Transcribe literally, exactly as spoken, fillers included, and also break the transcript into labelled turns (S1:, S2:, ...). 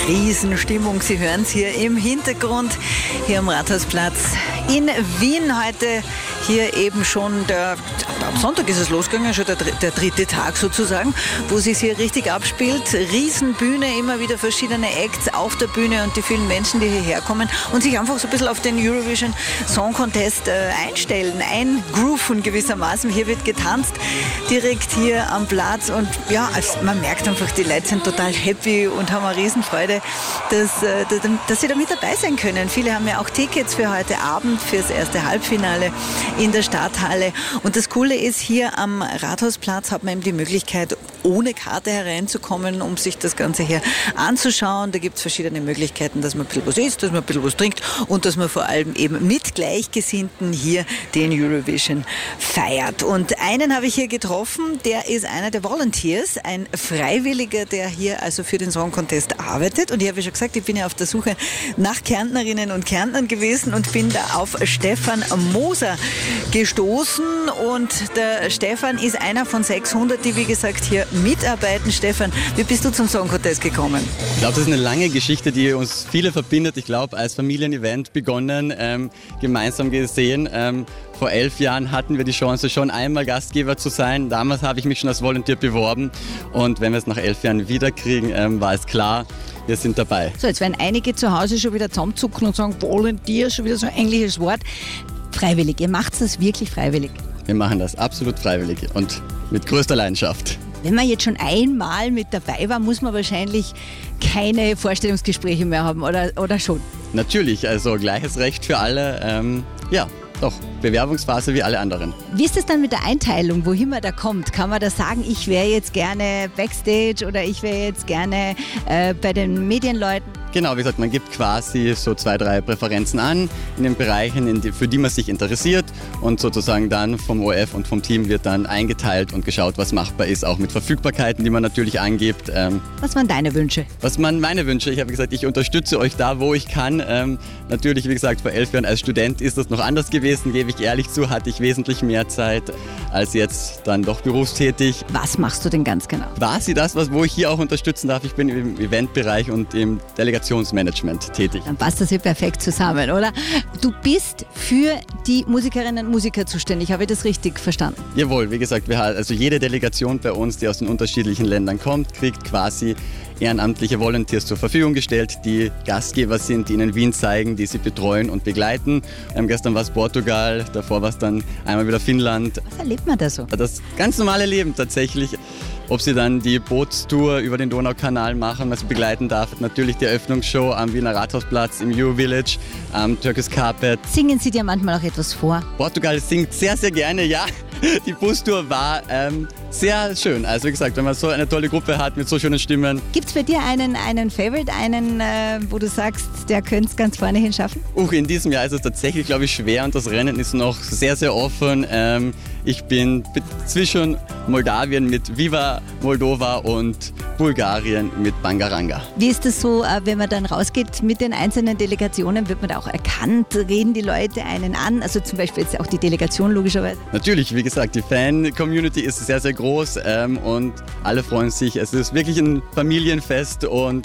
S1: Riesenstimmung, Sie hören es hier im Hintergrund, hier am Rathausplatz in Wien. Heute hier eben schon der, am Sonntag ist es losgegangen, schon der, der dritte Tag sozusagen, wo es sich hier richtig abspielt. Riesenbühne, immer wieder verschiedene Acts auf der Bühne und die vielen Menschen, die hierher kommen und sich einfach so ein bisschen auf den Eurovision Song Contest äh, einstellen, eingrooven gewissermaßen. Hier wird getanzt, direkt hier am Platz und ja, also man merkt einfach, die Leute sind total happy und haben eine Riesenfreude, dass, äh, dass sie da mit dabei sein können. Viele haben ja auch Tickets für heute Abend, fürs erste Halbfinale in der Stadthalle. Und das Coole ist, hier am Rathausplatz hat man eben die Möglichkeit, ohne Karte hereinzukommen, um sich das Ganze hier anzuschauen. Da gibt es verschiedene Möglichkeiten, dass man ein bisschen was isst, dass man ein bisschen was trinkt und dass man vor allem eben mit Gleichgesinnten hier den Eurovision feiert. Und einen habe ich hier getroffen, der ist einer der Volunteers, ein Freiwilliger, der hier also für den Song Contest arbeitet. Und ich habe ja schon gesagt, ich bin ja auf der Suche nach Kärntnerinnen und Kärntnern gewesen und bin da auf Stefan Moser gestoßen. Und der Stefan ist einer von sechshundert, die wie gesagt hier mitarbeiten. Stefan, wie bist du zum Song Contest gekommen?
S2: Ich glaube, das ist eine lange Geschichte, die uns viele verbindet. Ich glaube, als Familienevent begonnen, ähm, gemeinsam gesehen. Ähm, vor elf Jahren hatten wir die Chance, schon einmal Gastgeber zu sein. Damals habe ich mich schon als Volunteer beworben. Und wenn wir es nach elf Jahren wiederkriegen, ähm, war es klar, wir sind dabei.
S1: So, jetzt werden einige zu Hause schon wieder zusammenzucken und sagen, Volunteer, schon wieder so ein englisches Wort. Freiwillig, ihr macht das wirklich freiwillig?
S2: Wir machen das absolut freiwillig und mit größter Leidenschaft.
S1: Wenn man jetzt schon einmal mit dabei war, muss man wahrscheinlich keine Vorstellungsgespräche mehr haben, oder, oder schon?
S2: Natürlich, also gleiches Recht für alle. Ähm, ja, doch, Bewerbungsphase wie alle anderen.
S1: Wie ist es dann mit der Einteilung, wohin man da kommt? Kann man da sagen, ich wäre jetzt gerne Backstage oder ich wäre jetzt gerne äh, bei den Medienleuten?
S2: Genau, wie gesagt, man gibt quasi so zwei, drei Präferenzen an in den Bereichen, in die, für die man sich interessiert und sozusagen dann vom O R F und vom Team wird dann eingeteilt und geschaut, was machbar ist, auch mit Verfügbarkeiten, die man natürlich angibt. Ähm,
S1: was waren deine Wünsche?
S2: Was waren meine Wünsche? Ich habe gesagt, ich unterstütze euch da, wo ich kann. Ähm, natürlich, wie gesagt, vor elf Jahren als Student ist das noch anders gewesen, gebe ich ehrlich zu, hatte ich wesentlich mehr Zeit als jetzt dann doch berufstätig.
S1: Was machst du denn ganz genau?
S2: Quasi das, was, wo ich hier auch unterstützen darf. Ich bin im Eventbereich und im Delegationsmanagement tätig.
S1: Dann passt das hier perfekt zusammen, oder? Du bist für die Musikerinnen und Musiker zuständig, habe ich das richtig verstanden?
S2: Jawohl, wie gesagt, wir, also jede Delegation bei uns, die aus den unterschiedlichen Ländern kommt, kriegt quasi ehrenamtliche Volunteers zur Verfügung gestellt, die Gastgeber sind, die ihnen Wien zeigen, die sie betreuen und begleiten. Ähm, gestern war es Portugal, davor war es dann einmal wieder Finnland.
S1: Was erlebt man da so?
S2: Das ganz normale Leben tatsächlich. Ob sie dann die Bootstour über den Donaukanal machen, was sie begleiten darf. Natürlich die Eröffnungsshow am Wiener Rathausplatz im Eurvillage, am Turkish Carpet.
S1: Singen Sie dir manchmal auch etwas vor?
S2: Portugal singt sehr, sehr gerne, ja. Die Bustour war ähm, sehr schön. Also wie gesagt, wenn man so eine tolle Gruppe hat mit so schönen Stimmen.
S1: Gibt es bei dir einen, einen Favorite, einen, äh, wo du sagst, der könnte es ganz vorne hin schaffen?
S2: Uch, in diesem Jahr ist es tatsächlich, glaube ich, schwer und das Rennen ist noch sehr, sehr offen. Ähm, ich bin zwischen Moldawien mit Viva Moldova und Bulgarien mit Bangaranga.
S1: Wie ist das so, wenn man dann rausgeht mit den einzelnen Delegationen? Wird man da auch erkannt? Reden die Leute einen an? Also zum Beispiel jetzt auch die Delegation logischerweise?
S2: Natürlich, wie gesagt, die Fan-Community ist sehr, sehr groß ähm, und alle freuen sich. Es ist wirklich ein Familienfest und